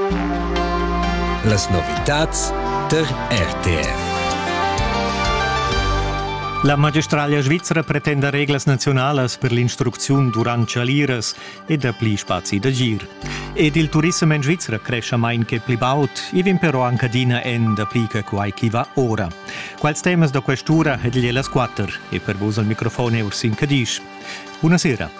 Las novitats der RTR. La magistralia svizzera pretende reglas nazionales per l'instruzione durant chaliras e da pli spazi da gir. Ed il turismo in Svizzera cresce main che pli baut, e vin però anche dina en da pli che quai chi va ora. Quals temas da quest'ora ed gli las 4 e per vos al microfono Ursin Cadish. Buonasera.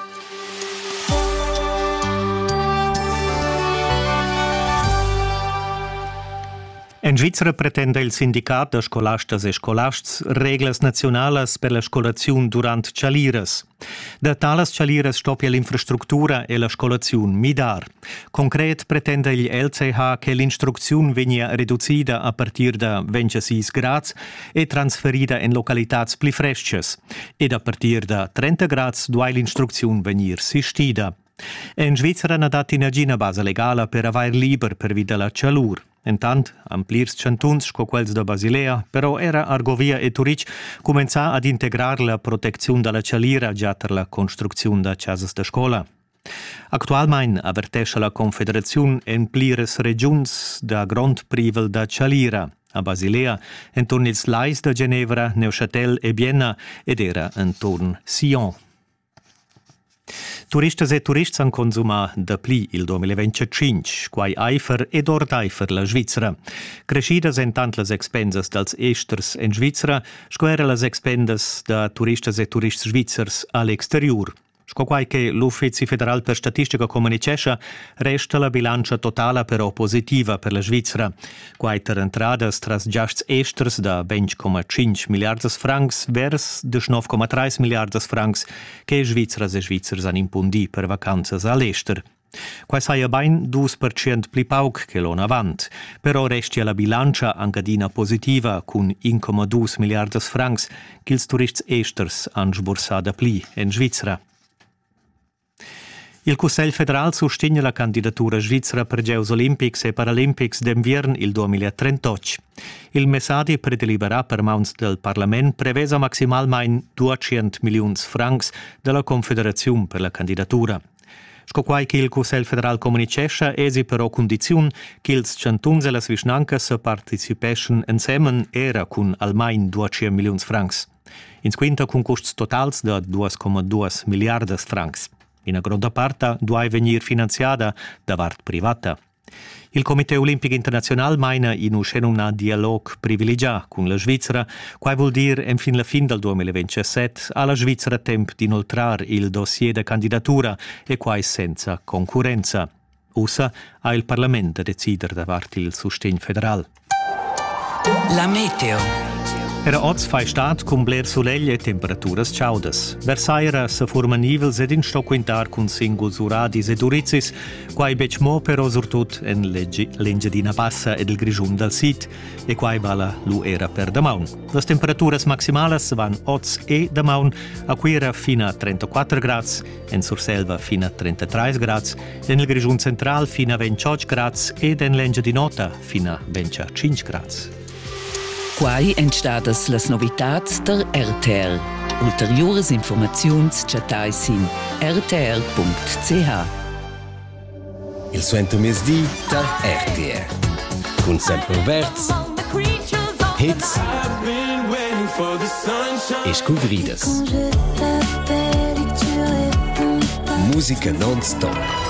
In Svizzera pretende il sindicat de scolastas e scolasts reglas nationalas per la scolazione durant chaliras. Da talas chaliras stoppia l'infrastruttura e la scolazione midar. Concret pretende il LCH che l'instruzione venia riducida a partir da 26 grads e transferida in localitats pli fresches. Ed a partir da 30 grads duai l'instruzione venir sistida. In Svizzera na dat inagina base legala per avair liber per vida la chalur. Intant, amplirs chantuns sco quels da Basilea, però era Argovia e Turic començà ad integrar la protezione dalla chalira già per la costruzione da casas de scola. Actualmein avertesce la Confederazione en plires regions da grond privel da chalira. A Basilea, entorn ils Lais da Ginevra, Neuchâtel e Vienna ed era entorn Sion. Turistas e turists han consumà da pli il 2025, quai eifer ed ordeifer la Svizzera. Crescidas en tant las expenses dels esters en Svizzera, square las expenses da turistas e turists svizzers all'exterior. Sco quai che l'Uffizi Federal per Statistica comunicescha resta la bilancia totala però positiva per la Svizzera. Quai ter entradas tras giasts esters da 20,5 miliardas francs vers 19,3 miliardas francs che Svizzeras e Svizzers han impundi per vacanzas all'ester. Quai saia bain 2% pli pauc che l'on avant, però restia la bilancia angadina positiva cun 1,2 miliardas francs che ils turists esters han sbursada pli en Svizzera. Il Cussegl federal sustigna la candidatura svizzera per Giochi Olimpics e Paralimpics d'invern il 2038. Il messadi predeliberà per mauns del Parlament prevesa maximalmein 200 milions francs della Confederazione per la candidatura. Sco quai che il Cussegl federal comunicescha esi però condiziun che ils chantuns e las vischnancas se participeschen ensemen era cun almain 200 milions francs. Ins quinta cun costs totals de 2,2 miliardas francs. In a gronda parta duai venir finanziada da part privata. Il Comité Olimpic International maina in un dialog privilegià con la Svizzera, quai vuol dir en fin la fin del 2027 alla Svizzera temp di inoltrar il dossier de candidatura e quai senza concorrenza. Ussa ha il Parlamento a decider davart il sustegn federal. La meteo. Era oz fai stat cum bler solegl e temperaturas ciaudas. Versaira se forma nivels ed in sto quintar cun singuls uradis ed urizis, quai bec mo però surtut en l'Engiadina Bassa ed il Grigiun del Sit, e quai vala lu era per damaun. Las temperaturas maximalas van oz e damaun, a quira fina 34 grads, en Surselva fina 33 grads, en il Grigiun Central fina 28 grads ed en l'Engiadinota fina 25 grads. Quai entstadas las novitats der RTR. Ulteriores informaziuns chatais in rtr.ch. Il suento mesdi der RTR. Con sempre verts, hits e scouvridas. Musica non-stop.